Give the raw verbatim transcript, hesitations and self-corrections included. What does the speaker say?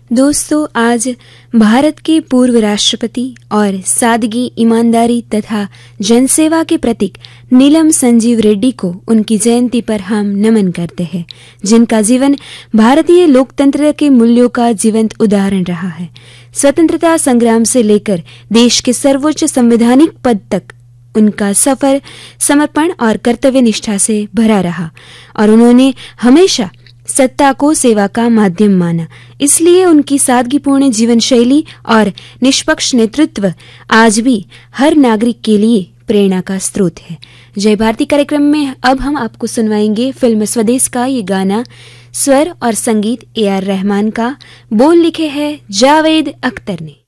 दोस्तों, आज भारत के पूर्व राष्ट्रपति और सादगी, ईमानदारी तथा जनसेवा के प्रतीक नीलम संजीव रेड्डी को उनकी जयंती पर हम नमन करते हैं, जिनका जीवन भारतीय लोकतंत्र के मूल्यों का जीवंत उदाहरण रहा है। स्वतंत्रता संग्राम से लेकर देश के सर्वोच्च संवैधानिक पद तक उनका सफर समर्पण और कर्तव्य निष्ठा से भरा रहा और उन्होंने हमेशा सत्ता को सेवा का माध्यम माना। इसलिए उनकी सादगीपूर्ण जीवन शैली और निष्पक्ष नेतृत्व आज भी हर नागरिक के लिए प्रेरणा का स्रोत है। जय भारती कार्यक्रम में अब हम आपको सुनवाएंगे फिल्म स्वदेश का ये गाना। स्वर और संगीत ए आर रहमान का, बोल लिखे हैं जावेद अख्तर ने।